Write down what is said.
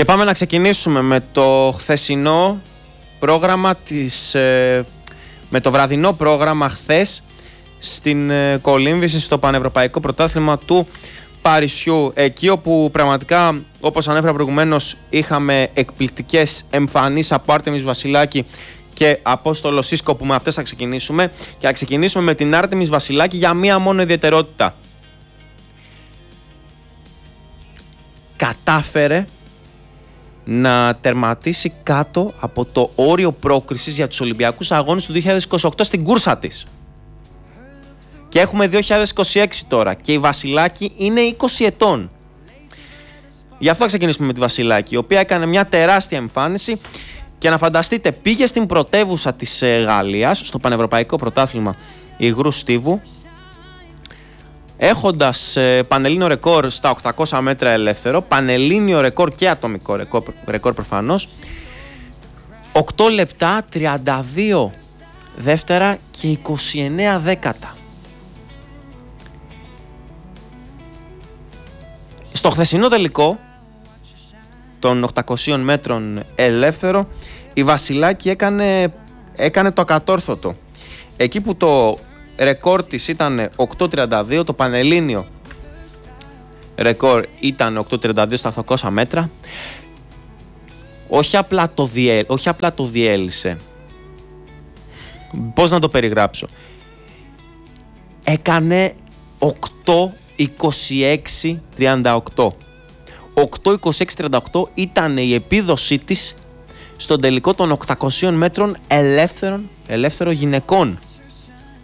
Και πάμε να ξεκινήσουμε με το χθεσινό πρόγραμμα με το βραδινό πρόγραμμα χθες στην κολύμβηση στο Πανευρωπαϊκό Πρωτάθλημα του Παρισιού, εκεί όπου πραγματικά, όπως ανέφερα προηγουμένως, είχαμε εκπληκτικές εμφανίσεις από Άρτεμις Βασιλάκη και Απόστολο Σίσκο, που με αυτές θα ξεκινήσουμε, και θα ξεκινήσουμε με την Άρτεμις Βασιλάκη για μία μόνο ιδιαιτερότητα. Κατάφερε να τερματίσει κάτω από το όριο πρόκρισης για τους Ολυμπιακούς Αγώνες του 2028 στην κούρσα της. Και έχουμε 2026 τώρα και η Βασιλάκη είναι 20 ετών. Γι' αυτό θα ξεκινήσουμε με τη Βασιλάκη, η οποία έκανε μια τεράστια εμφάνιση και να φανταστείτε, πήγε στην πρωτεύουσα της Γαλλίας, στο Πανευρωπαϊκό Πρωτάθλημα Υγρού Στίβου, έχοντας πανελλήνιο ρεκόρ στα 800 μέτρα ελεύθερο, πανελλήνιο ρεκόρ και ατομικό ρεκόρ προφανώς, 8 λεπτά, 32 δεύτερα και 29 δέκατα. Στο χθεσινό τελικό των 800 μέτρων ελεύθερο, η Βασιλάκη έκανε το ακατόρθωτο. Εκεί που το ρεκόρ της ήταν 8.32, το πανελλήνιο ρεκόρ ήταν 8.32 στα 800 μέτρα, όχι απλά το διέλυσε. Πώς να το περιγράψω? Έκανε 8.26.38. 8.26.38 ήταν η επίδοσή της στον τελικό των 800 μέτρων ελεύθερο γυναικών.